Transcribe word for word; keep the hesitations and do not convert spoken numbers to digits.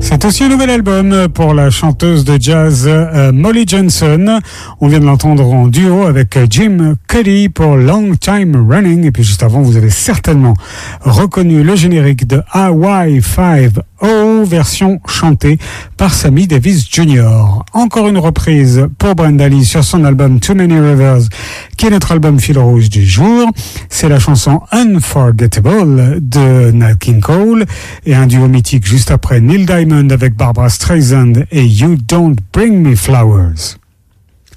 C'est aussi un nouvel album pour la chanteuse de jazz euh, Molly Johnson. On vient de l'entendre en duo avec Jim Cuddy pour Long Time Running. Et puis juste avant, vous avez certainement reconnu le générique de Hawaii Five-O, version chantée par Sammy Davis Junior Encore une reprise pour Brenda Lee sur son album Too Many Rivers, qui est notre album fil rouge du jour. C'est la chanson Unforgettable de Nat King Cole et un duo mythique juste après Neil Diamond avec Barbra Streisand et You Don't Bring Me Flowers.